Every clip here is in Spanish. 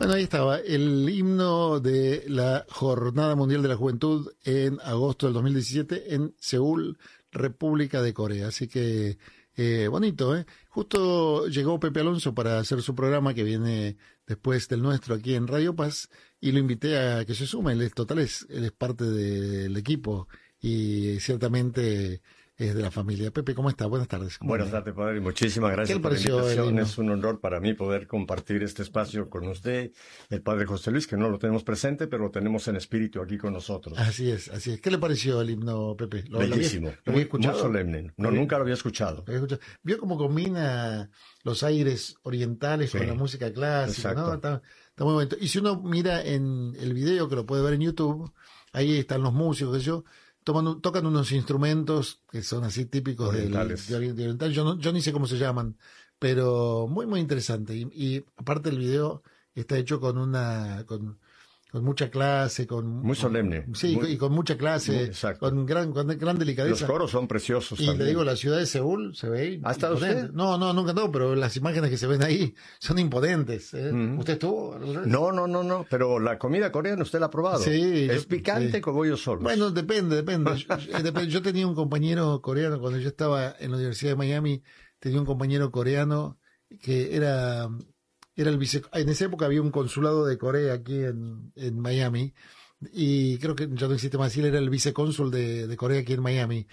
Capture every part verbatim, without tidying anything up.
Bueno, ahí estaba el himno de la Jornada Mundial de la Juventud en agosto del dos mil diecisiete en Seúl, República de Corea. Así que eh, bonito, ¿eh? Justo llegó Pepe Alonso para hacer su programa que viene después del nuestro aquí en Radio Paz y lo invité a que se sume. Él es total, es, él es parte del equipo y ciertamente es de la familia. Pepe, ¿cómo está? Buenas tardes. Buenas tardes, padre. Muchísimas gracias por la invitación. Es un honor para mí poder compartir este espacio con usted, el padre José Luis, que no lo tenemos presente, pero lo tenemos en espíritu aquí con nosotros. Así es, así es. ¿Qué le pareció el himno, Pepe? ¿Lo, Bellísimo. ¿Lo había escuchado? Muy solemne. No, ¿Sí? Nunca lo había escuchado. ¿Vio cómo combina los aires orientales sí. con la música clásica? Exacto. ¿No? Está, está muy bonito. Y si uno mira en el video, que lo puede ver en YouTube, ahí están los músicos, que yo... Toman, tocan unos instrumentos que son así típicos orientales. Del, de oriental. Yo, no, yo ni sé cómo se llaman, pero muy, muy interesante. Y, y aparte el video está hecho con una... Con, con mucha clase, con... Muy solemne. Con, sí, muy, y con mucha clase, con gran, con gran delicadeza. Los coros son preciosos y también. le digo, la ciudad de Seúl se ve ¿Ha estado usted? No, no, nunca no, pero las imágenes que se ven ahí son imponentes. ¿eh? Uh-huh. ¿Usted estuvo? No, no, no, no, pero la comida coreana usted la ha probado. Sí. ¿Es yo, picante sí. como ellos solos? Bueno, depende, depende. yo, depende. Yo tenía un compañero coreano, cuando yo estaba en la Universidad de Miami, tenía un compañero coreano que era... Era el vice, en esa época había un consulado de Corea aquí en, en Miami y creo que ya no existe más, él era el vicecónsul de, de Corea aquí en Miami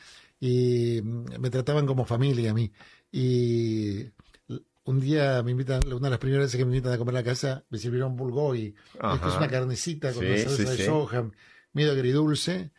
y me trataban como familia a mí y un día me invitan, una de las primeras veces que me invitan a comer a la casa me sirvieron bulgogi, que es una carnecita con sí, una salsa sí, de sí. soja, medio agridulce,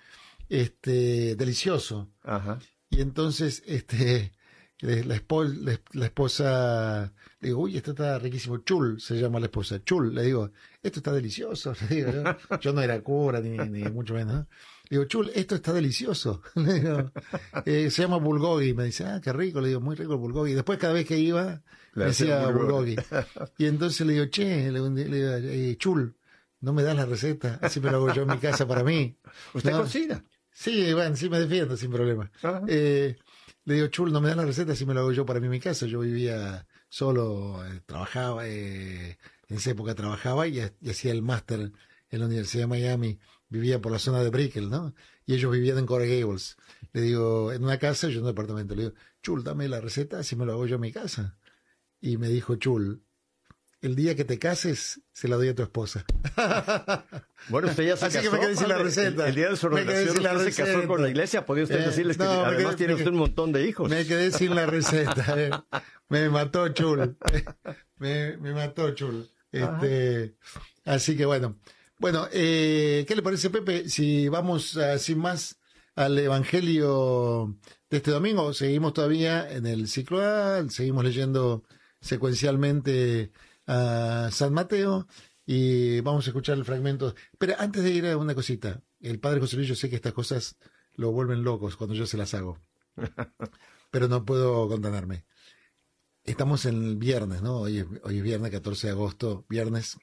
este, delicioso. Ajá. Y entonces este La esposa, la esposa, le digo, uy, esto está riquísimo, chul, se llama la esposa, chul, le digo, esto está delicioso, le digo, yo, yo no era cura, ni, ni mucho menos, ¿no? Le digo, chul, esto está delicioso, le digo, eh, se llama bulgogi, me dice, ah, qué rico, le digo, muy rico el bulgogi, y después cada vez que iba, me decía bulgogi, y entonces le digo, che, le, le digo, eh, chul, no me das la receta, así me lo hago yo en mi casa para mí. ¿Usted ¿no? cocina? Sí, bueno, sí me defiendo sin problema. Uh-huh. Eh, Le digo, chul, no me das la receta, si me lo hago yo para mí en mi casa. Yo vivía solo, eh, trabajaba, eh, en esa época trabajaba y, y hacía el máster en la Universidad de Miami. Vivía por la zona de Brickell, ¿no? Y ellos vivían en Coral Gables. Le digo, en una casa, yo en un departamento. Le digo, chul, dame la receta, si me lo hago yo en mi casa. Y me dijo, chul, el día que te cases, se la doy a tu esposa. Bueno, usted ya se Así casó. que me quedé sin la receta. El, el día de su relación usted se casó con la iglesia. Podría usted eh, decirles que no, además quedé, tiene usted un montón de hijos. Me quedé sin la receta. Eh. Me mató chul. Me, me mató chul. Este, así que bueno. Bueno, eh, ¿qué le parece, Pepe? Si vamos uh, sin más al Evangelio de este domingo. Seguimos todavía en el ciclo A. Seguimos leyendo secuencialmente a San Mateo y vamos a escuchar el fragmento. Pero antes de ir a una cosita, el padre José Luis, yo sé que estas cosas lo vuelven locos cuando yo se las hago, pero no puedo contenerme. Estamos en el viernes, ¿no? Hoy es, hoy es viernes catorce de agosto, viernes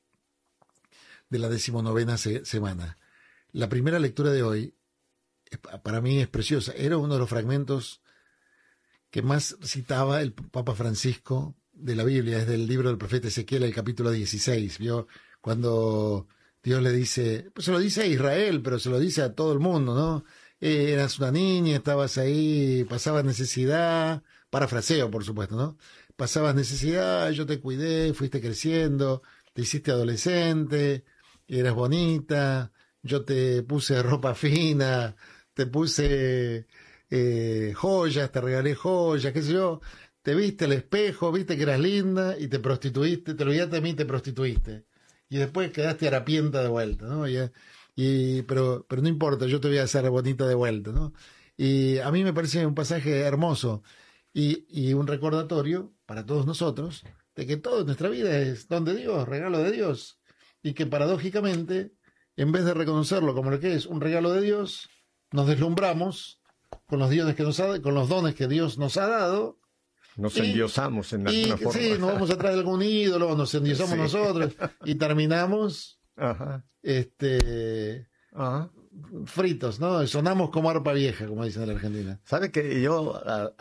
de la decimonovena se, semana. La primera lectura de hoy para mí es preciosa. Era uno de los fragmentos que más citaba el Papa Francisco de la Biblia, es del libro del profeta Ezequiel, el capítulo dieciséis, ¿vio? Cuando Dios le dice, pues se lo dice a Israel, pero se lo dice a todo el mundo, ¿no? Eh, eras una niña, estabas ahí, pasabas necesidad, parafraseo, por supuesto, ¿no? Pasabas necesidad, yo te cuidé, fuiste creciendo, te hiciste adolescente, eras bonita, yo te puse ropa fina, te puse eh, joyas, te regalé joyas, qué sé yo. Te viste al espejo, viste que eras linda y te prostituiste, te olvidaste de mí y te prostituiste. Y después quedaste harapienta de vuelta, ¿no? Y, y, pero, pero no importa, yo te voy a hacer bonita de vuelta, ¿no? Y a mí me parece un pasaje hermoso y, y un recordatorio para todos nosotros de que todo en nuestra vida es don de Dios, regalo de Dios. Y que paradójicamente, en vez de reconocerlo como lo que es un regalo de Dios, nos deslumbramos con los dones que nos ha, con los dones que Dios nos ha dado. Nos y, endiosamos en alguna y, forma. Sí, nos vamos atrás de algún ídolo, nos endiosamos sí. nosotros y terminamos Ajá. este Ajá. fritos, ¿no? Sonamos como arpa vieja, como dicen en la Argentina. ¿Sabe que yo... A,